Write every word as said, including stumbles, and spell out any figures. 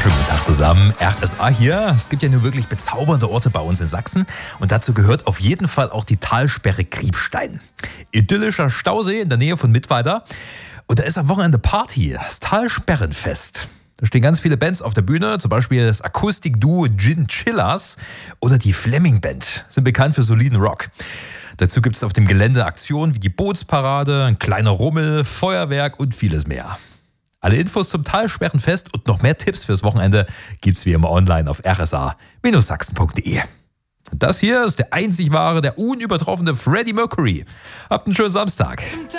Schönen guten Tag zusammen, R S A hier. Es gibt ja nur wirklich bezaubernde Orte bei uns in Sachsen und dazu gehört auf jeden Fall auch die Talsperre Kriebstein. Idyllischer Stausee in der Nähe von Mittweida und da ist am Wochenende Party, das Talsperrenfest. Da stehen ganz viele Bands auf der Bühne, zum Beispiel das Akustikduo Gin Chillers oder die Fleming Band, sind bekannt für soliden Rock. Dazu gibt es auf dem Gelände Aktionen wie die Bootsparade, ein kleiner Rummel, Feuerwerk und vieles mehr. Alle Infos zum Talsperrenfest und noch mehr Tipps fürs Wochenende gibt's wie immer online auf r s a Bindestrich sachsen punkt d e. Und das hier ist der einzig wahre, der unübertroffene Freddie Mercury. Habt einen schönen Samstag.